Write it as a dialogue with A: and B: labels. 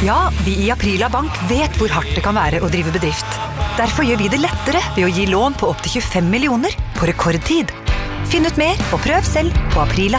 A: Ja, vi i Aprila Bank vet hvor hardt det kan være å drive bedrift. Derfor gjør vi det lettere ved å gi lån på opp til 25 millioner på rekordtid. Finn ut mer og prøv selv på aprila.no.